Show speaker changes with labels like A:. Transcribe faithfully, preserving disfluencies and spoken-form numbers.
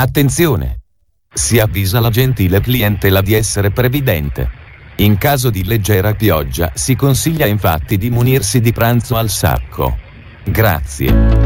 A: Attenzione! Si avvisa la gentile clientela di essere previdente. In caso di leggera pioggia si consiglia infatti di munirsi di pranzo al sacco. Grazie.